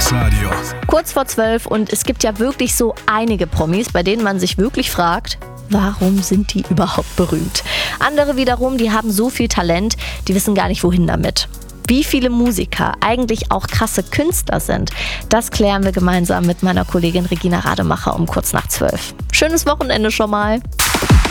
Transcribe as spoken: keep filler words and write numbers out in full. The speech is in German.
Campus Radio. Kurz vor zwölf und es gibt ja wirklich so einige Promis, bei denen man sich wirklich fragt, warum sind die überhaupt berühmt? Andere wiederum, die haben so viel Talent, die wissen gar nicht, wohin damit. Wie viele Musiker eigentlich auch krasse Künstler sind, das klären wir gemeinsam mit meiner Kollegin Regina Rademacher um kurz nach zwölf. Schönes Wochenende schon mal.